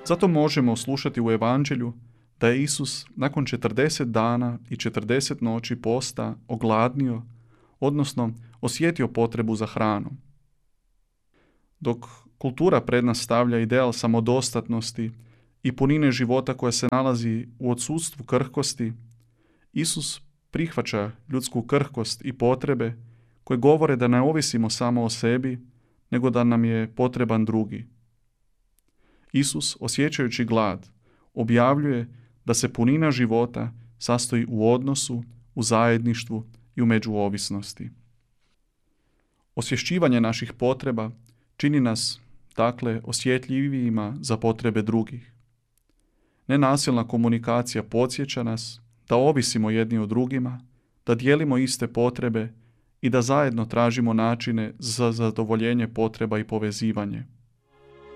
Zato možemo slušati u Evanđelju da je Isus nakon 40 dana i 40 noći posta ogladnio, odnosno osjetio potrebu za hranom. Dok kultura pred nas stavlja ideal samodostatnosti i punine života koja se nalazi u odsustvu krhkosti, Isus prihvaća ljudsku krhkost i potrebe koje govore da ne ovisimo samo o sebi, nego da nam je potreban drugi. Isus, osjećajući glad, objavljuje da se punina života sastoji u odnosu, u zajedništvu i u međuovisnosti. Osvješćivanje naših potreba čini nas, dakle, osjetljivijima za potrebe drugih. Nenasilna komunikacija podsjeća nas da ovisimo jedni o drugima, da dijelimo iste potrebe i da zajedno tražimo načine za zadovoljenje potreba i povezivanje.